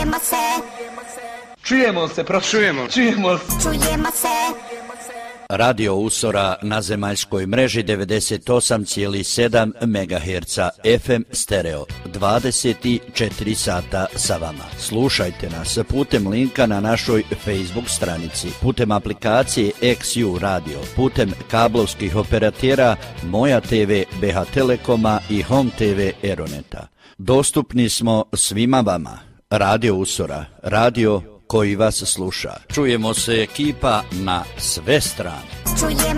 Čujemo se. Radio Usora na zemaljskoj mreži 98,7 MHz FM stereo 24 sata sa vama. Slušajte nas putem linka na našoj Facebook stranici, putem aplikacije XU Radio, putem kablovskih operatera Moja TV BH Telekoma i Home TV Eroneta. Dostupni smo svima vama. Radio Usora, radio koji vas sluša. Čujemo se ekipa na sve strane.